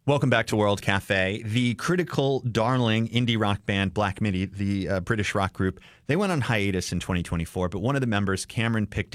Welcome back to World Cafe. The critical darling indie rock band Black Midi, the British rock group, they went on hiatus in 2024, but one of the members, Cameron Picton,